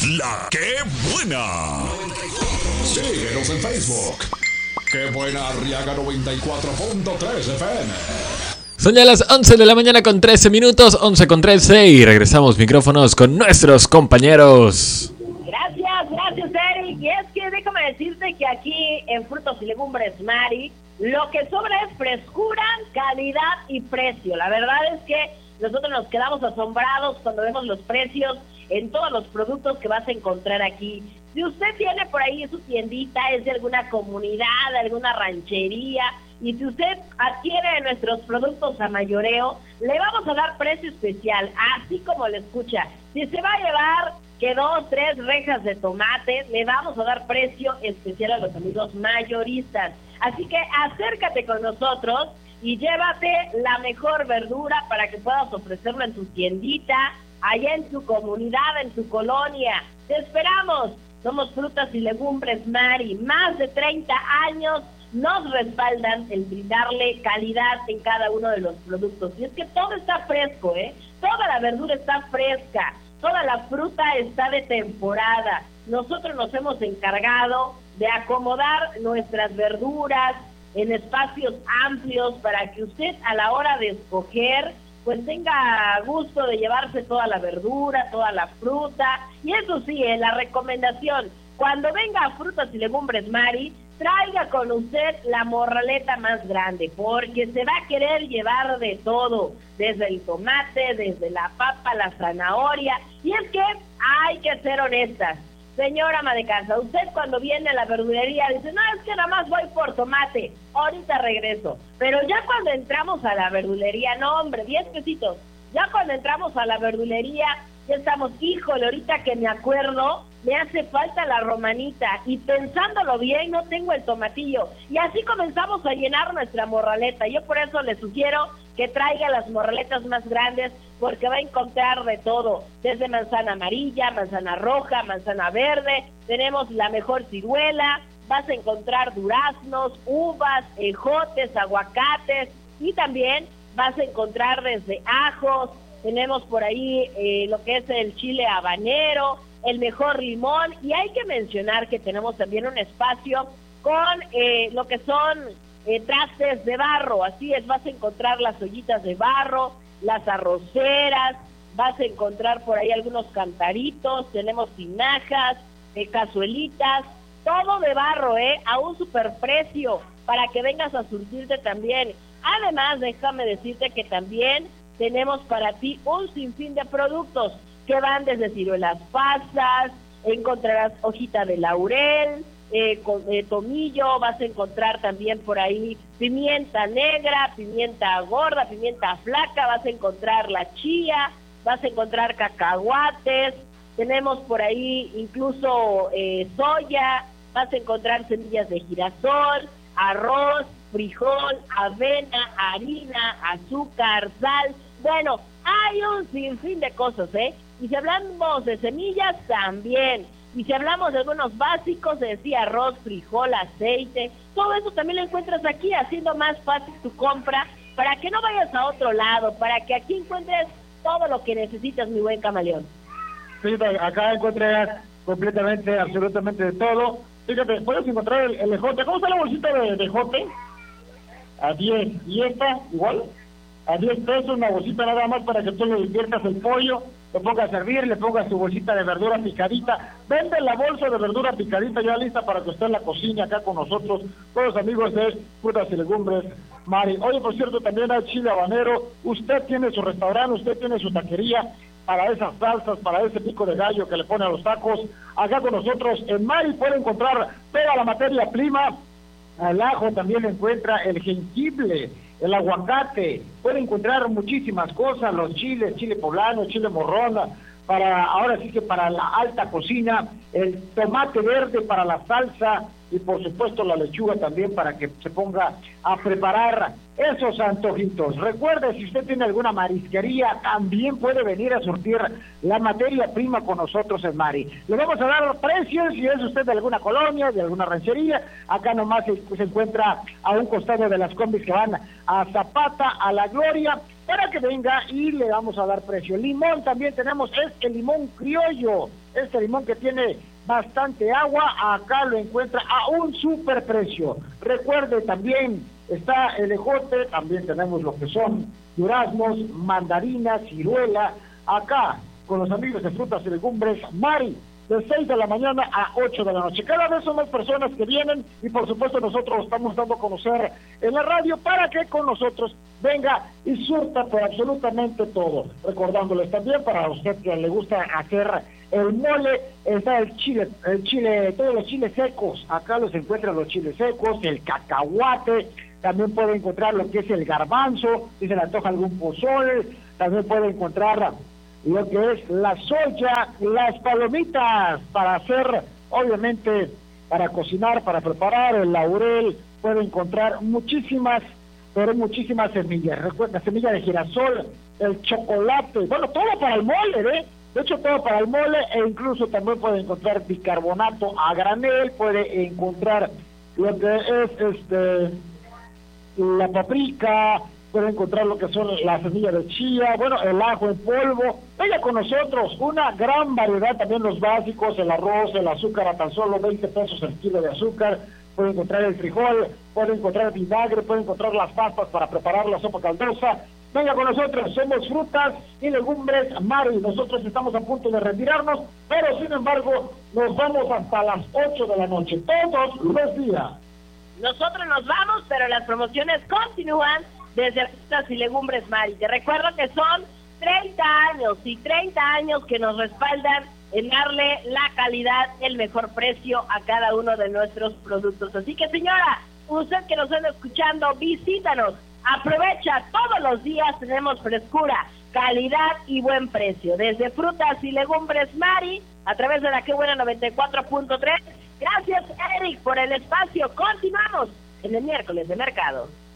La Que Buena. Síguenos en Facebook. Que Buena Arriaga 94.3 FM. Son ya las 11 de la mañana con 13 minutos, 11 con 13, y regresamos micrófonos con nuestros compañeros. Gracias Eric. Y es que déjame decirte que aquí en Frutos y Legumbres Mari, lo que sobra es frescura, calidad y precio. La verdad es que nosotros nos quedamos asombrados cuando vemos los precios en todos los productos que vas a encontrar aquí. Si usted tiene por ahí su tiendita, es de alguna comunidad, de alguna ranchería, y si usted adquiere nuestros productos a mayoreo, le vamos a dar precio especial, así como le escucha. Si se va a llevar que 2, 3 rejas de tomate, le vamos a dar precio especial a los amigos mayoristas. Así que acércate con nosotros y llévate la mejor verdura para que puedas ofrecerlo en tu tiendita, allá en tu comunidad, en tu colonia. Te esperamos. Somos Frutas y Legumbres Mari. Más de 30 años nos respaldan en brindarle calidad en cada uno de los productos. Y es que todo está fresco, Toda la verdura está fresca, toda la fruta está de temporada. Nosotros nos hemos encargado de acomodar nuestras verduras en espacios amplios para que usted a la hora de escoger pues tenga gusto de llevarse toda la verdura, toda la fruta. Y eso sí, la recomendación, cuando venga a Frutas y Legumbres Mari, traiga con usted la morraleta más grande, porque se va a querer llevar de todo, desde el tomate, desde la papa, la zanahoria. Y es que hay que ser honestas. Señora ama de casa, usted cuando viene a la verdulería dice, no, es que nada más voy por tomate, ahorita regreso. Pero ya cuando entramos a la verdulería, no hombre, 10 pesitos. Ya cuando entramos a la verdulería, ya estamos, híjole, ahorita que me acuerdo, me hace falta la romanita. Y pensándolo bien, no tengo el tomatillo. Y así comenzamos a llenar nuestra morraleta. Yo por eso le sugiero que traiga las morraletas más grandes, porque va a encontrar de todo, desde manzana amarilla, manzana roja, manzana verde, tenemos la mejor ciruela, vas a encontrar duraznos, uvas, ejotes, aguacates, y también vas a encontrar desde ajos, tenemos por ahí lo que es el chile habanero, el mejor limón, y hay que mencionar que tenemos también un espacio con lo que son trastes de barro. Así es, vas a encontrar las ollitas de barro, las arroceras, vas a encontrar por ahí algunos cantaritos, tenemos tinajas, cazuelitas, todo de barro, a un superprecio, para que vengas a surtirte también. Además, déjame decirte que también tenemos para ti un sinfín de productos que van desde ciruelas pasas, encontrarás hojita de laurel, tomillo, vas a encontrar también por ahí pimienta negra, pimienta gorda, pimienta flaca, vas a encontrar la chía, vas a encontrar cacahuates, tenemos por ahí incluso soya, vas a encontrar semillas de girasol, arroz, frijol, avena, harina, azúcar, sal. Bueno, hay un sinfín de cosas, Y si hablamos de semillas, también. Y si hablamos de algunos básicos, decía arroz, frijol, aceite, todo eso también lo encuentras aquí, haciendo más fácil tu compra, para que no vayas a otro lado, para que aquí encuentres todo lo que necesitas, mi buen camaleón. Sí, acá encuentras completamente, absolutamente de todo. Fíjate, puedes encontrar el ejote. ¿Cómo está la bolsita de ejote? A 10. ¿Y esta? Igual. A 10 pesos, una bolsita nada más para que tú le diviertas el pollo, lo pongas a servir, le pongas tu bolsita de verdura picadita. Vende la bolsa de verdura picadita ya lista para que esté en la cocina acá con nosotros, todos los amigos de Frutas y Legumbres Mari. Oye, por cierto, también hay chile habanero. Usted tiene su restaurante, usted tiene su taquería para esas salsas, para ese pico de gallo que le pone a los tacos. Acá con nosotros en Mari puede encontrar toda la materia prima. Al ajo también encuentra el jengibre, el aguacate, puede encontrar muchísimas cosas, los chiles, chile poblano, chile morrona, ahora sí que para la alta cocina, el tomate verde para la salsa y por supuesto la lechuga también para que se ponga a preparar esos antojitos. Recuerde, si usted tiene alguna marisquería, también puede venir a surtir la materia prima con nosotros en Mari. Le vamos a dar los precios, si es usted de alguna colonia, de alguna ranchería, acá nomás se encuentra a un costado de las combis que van a Zapata, a La Gloria, para que venga y le vamos a dar precio. Limón también tenemos, es el limón criollo, este limón que tiene bastante agua, acá lo encuentra a un super precio. Recuerde, también está el ejote, también tenemos lo que son duraznos, mandarinas, ciruela, acá con los amigos de Frutas y Legumbres Mari, de 6 de la mañana a 8 de la noche. Cada vez son más personas que vienen y por supuesto nosotros estamos dando a conocer en la radio para que con nosotros venga y surta por absolutamente todo. Recordándoles también, para usted que le gusta hacer el mole, está el chile, todos los chiles secos. Acá los encuentran los chiles secos, el cacahuate, también puede encontrar lo que es el garbanzo, si se le antoja algún pozole, también puede encontrar lo que es la soya, las palomitas para hacer, obviamente, para cocinar, para preparar el laurel, puede encontrar muchísimas, pero muchísimas semillas. Recuerda, semilla de girasol, el chocolate, bueno, todo para el mole, de hecho todo para el mole, e incluso también puede encontrar bicarbonato a granel, puede encontrar lo que es la paprika, puede encontrar lo que son las semillas de chía, bueno, el ajo en polvo. Venga con nosotros, una gran variedad, también los básicos, el arroz, el azúcar a tan solo 20 pesos el kilo de azúcar, puede encontrar el frijol, puede encontrar vinagre, puede encontrar las papas para preparar la sopa caldosa. Venga con nosotros, somos Frutas y Legumbres Mari. Nosotros estamos a punto de retirarnos, pero sin embargo nos vamos hasta las 8 de la noche, todos los días. Nosotros nos vamos, pero las promociones continúan desde Frutas y Legumbres Mari. Te recuerdo que son 30 años y 30 años que nos respaldan en darle la calidad, el mejor precio a cada uno de nuestros productos. Así que, señora, usted que nos anda escuchando, visítanos, aprovecha, todos los días tenemos frescura, calidad y buen precio. Desde Frutas y Legumbres Mari, a través de la Que Buena 94.3. Gracias, Eric, por el espacio. Continuamos en el miércoles de mercado.